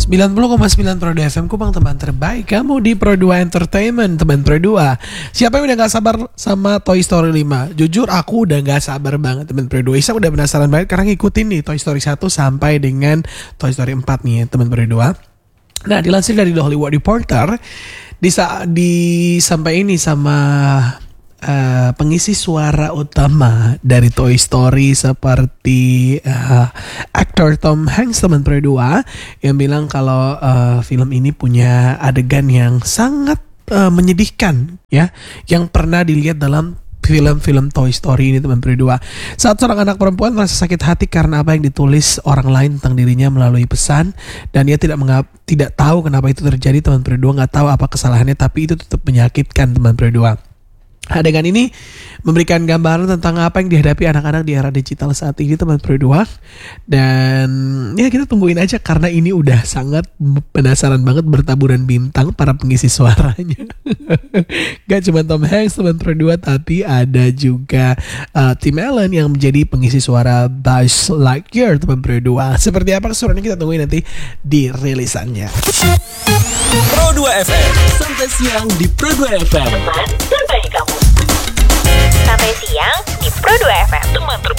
90,9 Pro 2 FM Kupang, teman terbaik kamu di Pro 2 Entertainment, teman Pro 2. Siapa yang udah gak sabar sama Toy Story 5? Jujur aku udah gak sabar banget, teman Pro 2. Isa udah penasaran banget karena ngikutin nih Toy Story 1 sampai dengan Toy Story 4 nih ya, teman Pro 2. Nah, dilansir dari The Hollywood Reporter, sampai ini sama pengisi suara utama dari Toy Story seperti aktor Tom Hanks, teman Pro 2, yang bilang kalau film ini punya adegan yang sangat menyedihkan ya, yang pernah dilihat dalam film-film Toy Story ini, teman Pro 2. Saat seorang anak perempuan merasa sakit hati karena apa yang ditulis orang lain tentang dirinya melalui pesan, dan dia tidak tahu kenapa itu terjadi, teman Pro 2, nggak tahu apa kesalahannya, tapi itu tetap menyakitkan, teman Pro 2. Adegan ini memberikan gambaran tentang apa yang dihadapi anak-anak di era digital saat ini, teman Pro 2. Dan ya kita tungguin aja karena ini udah sangat penasaran banget bertaburan bintang para pengisi suaranya. Gak cuma Tom Hanks, teman Pro 2, tapi ada juga Tim Allen yang menjadi pengisi suara Buzz Lightyear, teman Pro 2. Seperti apa keseruannya kita tungguin nanti di rilisannya. Pro 2 FM, sampai siang di Pro 2 FM. Teman terbaik kamu. Sampai siang di Pro 2 FM. Teman terbaik.